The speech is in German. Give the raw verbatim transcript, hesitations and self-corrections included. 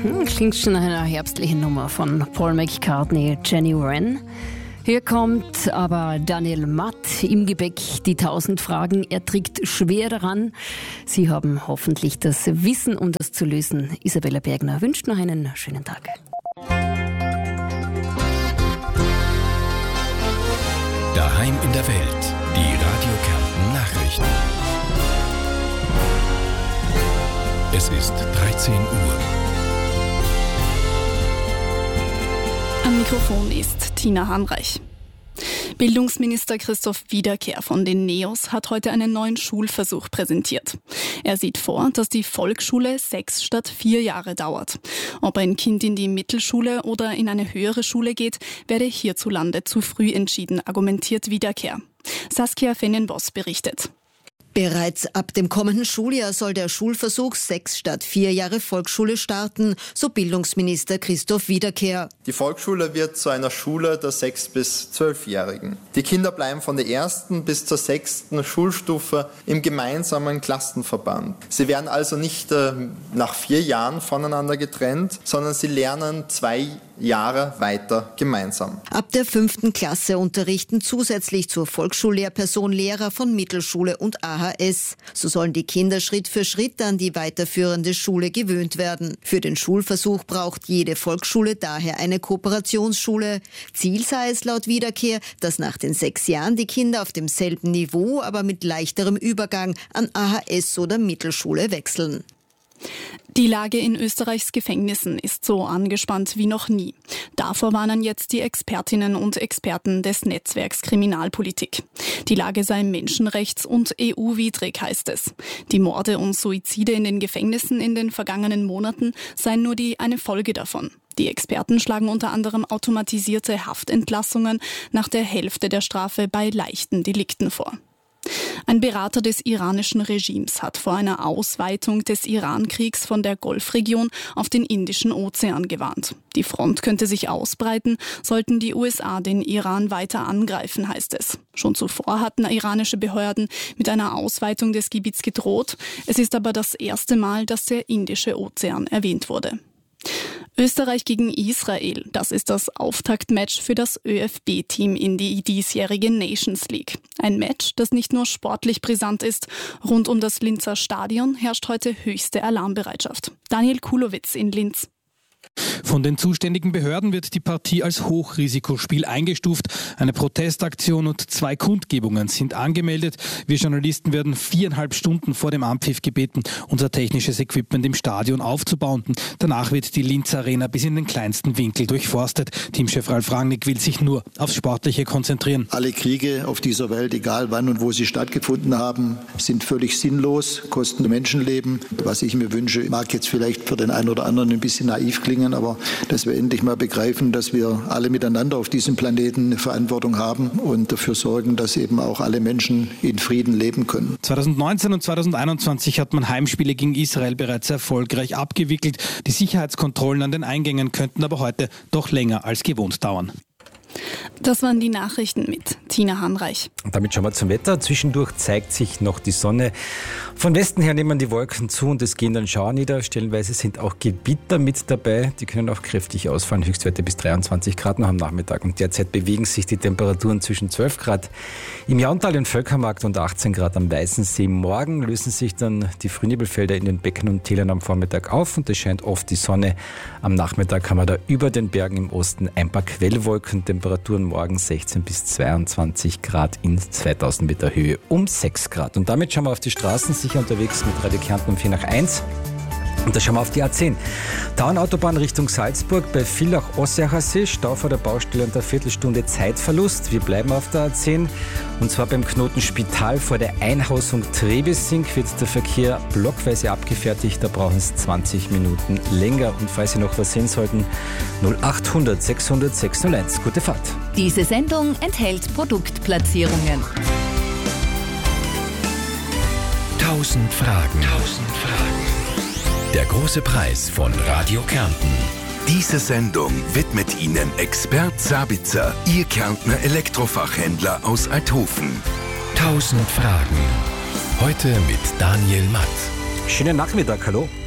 Hm, klingt schon nach einer herbstlichen Nummer von Paul McCartney, Jenny Wren. Hier kommt aber Daniel Matt im Gepäck, die tausend Fragen. Er trägt schwer daran. Sie haben hoffentlich das Wissen, um das zu lösen. Isabella Bergner wünscht noch einen schönen Tag. Daheim in der Welt, die Radio Kärnten Nachrichten. Es ist dreizehn Uhr. Am Mikrofon ist Tina Hanreich. Bildungsminister Christoph Wiederkehr von den NEOS hat heute einen neuen Schulversuch präsentiert. Er sieht vor, dass die Volksschule sechs statt vier Jahre dauert. Ob ein Kind in die Mittelschule oder in eine höhere Schule geht, werde hierzulande zu früh entschieden, argumentiert Wiederkehr. Saskia Fennenboss berichtet. Bereits ab dem kommenden Schuljahr soll der Schulversuch sechs statt vier Jahre Volksschule starten, so Bildungsminister Christoph Wiederkehr. Die Volksschule wird zu einer Schule der sechs- bis zwölfjährigen. Die Kinder bleiben von der ersten bis zur sechsten Schulstufe im gemeinsamen Klassenverband. Sie werden also nicht äh, nach vier Jahren voneinander getrennt, sondern sie lernen zwei Jahre weiter gemeinsam. Ab der fünften Klasse unterrichten zusätzlich zur Volksschullehrperson Lehrer von Mittelschule und A H S. So sollen die Kinder Schritt für Schritt an die weiterführende Schule gewöhnt werden. Für den Schulversuch braucht jede Volksschule daher eine Kooperationsschule. Ziel sei es laut Wiederkehr, dass nach den sechs Jahren die Kinder auf demselben Niveau, aber mit leichterem Übergang an A H S oder Mittelschule wechseln. Die Lage in Österreichs Gefängnissen ist so angespannt wie noch nie. Davor warnen jetzt die Expertinnen und Experten des Netzwerks Kriminalpolitik. Die Lage sei menschenrechts- und E U-widrig, heißt es. Die Morde und Suizide in den Gefängnissen in den vergangenen Monaten seien nur die eine Folge davon. Die Experten schlagen unter anderem automatisierte Haftentlassungen nach der Hälfte der Strafe bei leichten Delikten vor. Ein Berater des iranischen Regimes hat vor einer Ausweitung des Iran-Kriegs von der Golfregion auf den Indischen Ozean gewarnt. Die Front könnte sich ausbreiten, sollten die U S A den Iran weiter angreifen, heißt es. Schon zuvor hatten iranische Behörden mit einer Ausweitung des Gebiets gedroht. Es ist aber das erste Mal, dass der Indische Ozean erwähnt wurde. Österreich gegen Israel, das ist das Auftaktmatch für das ÖFB-Team in die diesjährige Nations League. Ein Match, das nicht nur sportlich brisant ist. Rund um das Linzer Stadion herrscht heute höchste Alarmbereitschaft. Daniel Kulowitz in Linz. Von den zuständigen Behörden wird die Partie als Hochrisikospiel eingestuft. Eine Protestaktion und zwei Kundgebungen sind angemeldet. Wir Journalisten werden viereinhalb Stunden vor dem Anpfiff gebeten, unser technisches Equipment im Stadion aufzubauen. Danach wird die Linzer Arena bis in den kleinsten Winkel durchforstet. Teamchef Ralf Rangnick will sich nur aufs Sportliche konzentrieren. Alle Kriege auf dieser Welt, egal wann und wo sie stattgefunden haben, sind völlig sinnlos, kosten Menschenleben. Was ich mir wünsche, mag jetzt vielleicht für den einen oder anderen ein bisschen naiv klingen, aber dass wir endlich mal begreifen, dass wir alle miteinander auf diesem Planeten eine Verantwortung haben und dafür sorgen, dass eben auch alle Menschen in Frieden leben können. zwanzig neunzehn und zwanzig einundzwanzig hat man Heimspiele gegen Israel bereits erfolgreich abgewickelt. Die Sicherheitskontrollen an den Eingängen könnten aber heute doch länger als gewohnt dauern. Das waren die Nachrichten mit Tina Hanreich. Und damit schauen wir zum Wetter. Zwischendurch zeigt sich noch die Sonne. Von Westen her nehmen die Wolken zu und es gehen dann Schauer nieder. Stellenweise sind auch Gewitter mit dabei. Die können auch kräftig ausfallen. Höchstwerte bis dreiundzwanzig Grad noch am Nachmittag. Und derzeit bewegen sich die Temperaturen zwischen zwölf Grad im Jauntal in Völkermarkt und achtzehn Grad am Weißensee. Morgen lösen sich dann die Frühnebelfelder in den Becken und Tälern am Vormittag auf und es scheint oft die Sonne. Am Nachmittag haben wir da über den Bergen im Osten ein paar Quellwolken. Temperaturen morgen sechzehn bis zweiundzwanzig Grad in zweitausend Meter Höhe um sechs Grad. Und damit schauen wir auf die Straßen, sicher unterwegs mit Radio Kärnten um vier nach eins. Und da schauen wir auf die A zehn. Tauernautobahn Richtung Salzburg bei Villach-Ossiacher See. Stau vor der Baustelle und eine Viertelstunde Zeitverlust. Wir bleiben auf der A zehn. Und zwar beim Knoten Spital vor der Einhausung Trebesink wird der Verkehr blockweise abgefertigt. Da brauchen es zwanzig Minuten länger. Und falls Sie noch was sehen sollten, null achthundert sechshundert sechshunderteins. Gute Fahrt. Diese Sendung enthält Produktplatzierungen. Tausend Fragen. Tausend Fragen. Der große Preis von Radio Kärnten. Diese Sendung widmet Ihnen Expert Sabitzer, Ihr Kärntner Elektrofachhändler aus Althofen. Tausend Fragen. Heute mit Daniel Matt. Schönen Nachmittag, hallo.